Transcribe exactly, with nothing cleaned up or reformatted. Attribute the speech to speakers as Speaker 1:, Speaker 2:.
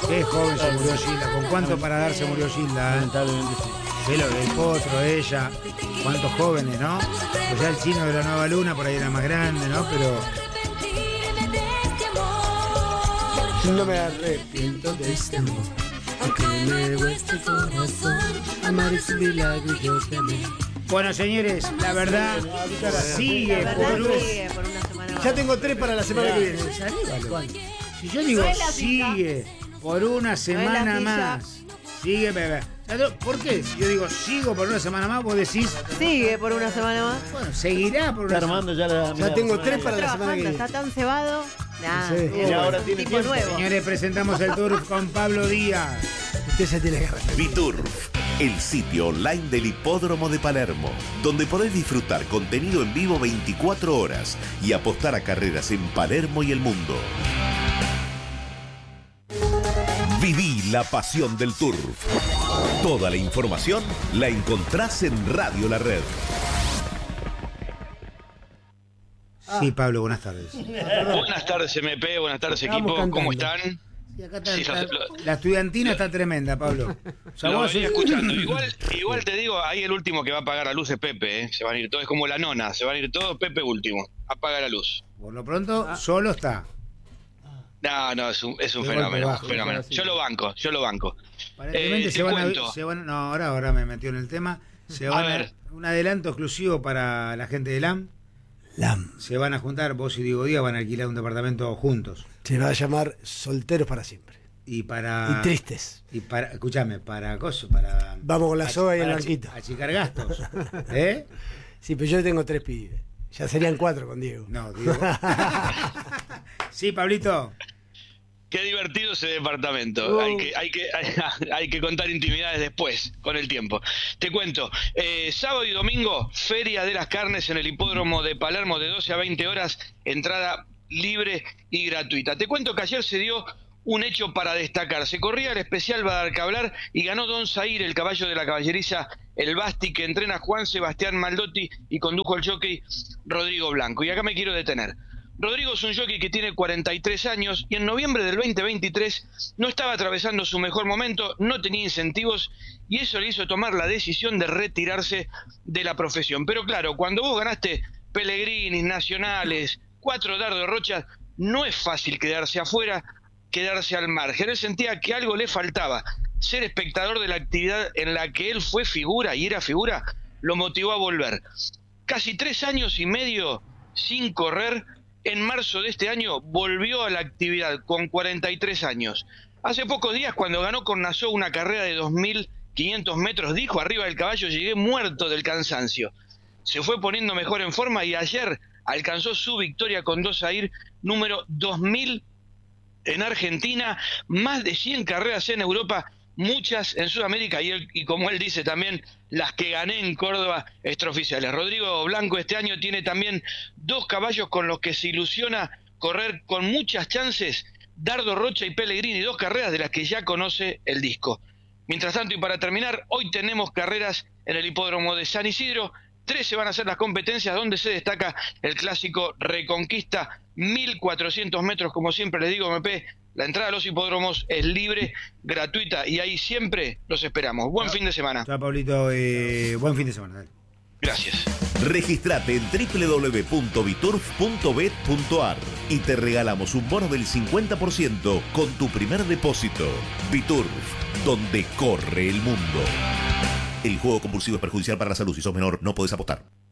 Speaker 1: Qué joven se murió Gilda. ¿Con cuánto para dar se murió Gilda? ¿Eh?
Speaker 2: Lamentablemente sí.
Speaker 1: Velo, el potro, ella. Cuántos jóvenes, ¿no? Pues ya el chino de la Nueva Luna por ahí era más grande, ¿no? Pero...
Speaker 3: No me arrepiento de este amor. Aunque me cueste corazón, amar es un milagro, yo te amé.
Speaker 1: Bueno, señores, la verdad sigue
Speaker 4: La
Speaker 1: por
Speaker 4: verdad
Speaker 1: un...
Speaker 4: sigue por una semana más.
Speaker 3: Ya tengo tres para la semana que viene.
Speaker 1: Si yo digo
Speaker 4: No es la
Speaker 1: sigue por una semana
Speaker 4: silla.
Speaker 1: más, sigue, bebé. ¿Por qué? Si yo digo sigo por una semana más, vos decís,
Speaker 4: Sigue por una semana más.
Speaker 1: bueno, seguirá por una
Speaker 2: Está
Speaker 1: semana.
Speaker 2: armando ya la.
Speaker 3: Ya tengo tres para la
Speaker 4: Está
Speaker 3: semana que
Speaker 4: trabajando, está
Speaker 3: viene.
Speaker 4: tan cebado. Nah,
Speaker 3: Sí.
Speaker 4: es
Speaker 2: Y ahora
Speaker 4: un
Speaker 2: tiene
Speaker 4: tipo
Speaker 2: tiempo.
Speaker 4: nuevo.
Speaker 1: Señores, presentamos el tour con Pablo Díaz.
Speaker 3: Usted se tiene que arrepentir.
Speaker 5: Biturf, el sitio online del Hipódromo de Palermo, donde podés disfrutar contenido en vivo veinticuatro horas y apostar a carreras en Palermo y el mundo. Viví la pasión del Turf. Toda la información la encontrás en Radio La Red.
Speaker 1: Sí, Pablo, buenas tardes.
Speaker 6: Buenas tardes, M P, buenas tardes,
Speaker 3: Estábamos
Speaker 6: equipo.
Speaker 3: cantando.
Speaker 6: ¿Cómo están?
Speaker 1: Sí, acá está,
Speaker 6: Sí,
Speaker 1: está-
Speaker 6: lo-
Speaker 1: la estudiantina está tremenda, Pablo. O sea,
Speaker 6: Lo
Speaker 1: vos
Speaker 6: venía
Speaker 1: sos-
Speaker 6: escuchando. Igual, igual te digo, ahí el último que va a apagar la luz es Pepe, ¿eh? Se van a ir todos, es como la nona, se van a ir todos, Pepe último. Apaga la luz.
Speaker 1: Por lo pronto, solo está.
Speaker 6: No, no, es un, es un
Speaker 1: De
Speaker 6: fenómeno,
Speaker 1: golpe bajo,
Speaker 6: un fenómeno.
Speaker 2: sí.
Speaker 6: Yo lo banco, yo lo banco.
Speaker 1: Aparentemente
Speaker 6: Eh,
Speaker 1: se,
Speaker 6: te
Speaker 1: van a,
Speaker 6: cuento.
Speaker 1: se van No, ahora, ahora me metió en el tema. Se
Speaker 6: A
Speaker 1: van a,
Speaker 6: ver.
Speaker 1: un adelanto exclusivo para la gente de L A M.
Speaker 3: Lam.
Speaker 1: Se van a juntar, vos y Diego Díaz van a alquilar un departamento juntos.
Speaker 3: Se va a llamar Solteros para siempre.
Speaker 1: Y para.
Speaker 3: Y tristes.
Speaker 1: Y para. Escúchame, para coso, para.
Speaker 3: Vamos con la
Speaker 1: ach-
Speaker 3: soga y el
Speaker 1: para
Speaker 3: banquito.
Speaker 1: achi- Achicar gastos. ¿Eh?
Speaker 3: Sí, pero yo tengo tres pibes. Ya serían cuatro con Diego.
Speaker 1: No, Diego. Sí, Pablito.
Speaker 6: Qué divertido ese departamento.
Speaker 3: Oh.
Speaker 6: Hay, que, hay, que, hay, hay que contar intimidades después, con el tiempo. Te cuento, eh, sábado y domingo, Feria de las Carnes en el Hipódromo de Palermo de doce a veinte horas, entrada libre y gratuita. Te cuento que ayer se dio un hecho para destacar. Se corría el especial Badarcablar y ganó Don Zair, el caballo de la caballeriza El Basti, que entrena Juan Sebastián Maldotti y condujo el jockey Rodrigo Blanco. Y acá me quiero detener. Rodrigo es un jockey que tiene cuarenta y tres años y en noviembre del veinte veintitrés no estaba atravesando su mejor momento, no tenía incentivos y eso le hizo tomar la decisión de retirarse de la profesión. Pero claro, cuando vos ganaste Pellegrinis, Nacionales, cuatro Dardo Rochas, no es fácil quedarse afuera, quedarse al margen. Él sentía que algo le faltaba. Ser espectador de la actividad en la que él fue figura y era figura lo motivó a volver. Casi tres años y medio sin correr. En marzo de este año volvió a la actividad con cuarenta y tres años. Hace pocos días, cuando ganó con Nassau una carrera de dos mil quinientos metros, dijo arriba del caballo: llegué muerto del cansancio. Se fue poniendo mejor en forma y ayer alcanzó su victoria con Don Zair, número dos mil en Argentina, más de cien carreras en Europa, muchas en Sudamérica y, él, y como él dice también, las que gané en Córdoba extraoficiales. Rodrigo Blanco este año tiene también dos caballos con los que se ilusiona correr con muchas chances, Dardo Rocha y Pellegrini, dos carreras de las que ya conoce el disco. Mientras tanto, y para terminar, hoy tenemos carreras en el Hipódromo de San Isidro. trece van a ser las competencias donde se destaca el clásico Reconquista, mil cuatrocientos metros, como siempre les digo, M P. La entrada a los hipódromos es libre, gratuita y ahí siempre los esperamos. Buen fin de semana.
Speaker 1: Chao, Pablito. Eh, buen fin de semana. Dale.
Speaker 6: Gracias.
Speaker 5: Registrate en doble u doble u doble u punto biturf punto bet punto a r y te regalamos un bono del cincuenta por ciento con tu primer depósito. Biturf, donde corre el mundo. El juego compulsivo es perjudicial para la salud. Si sos menor, no podés apostar.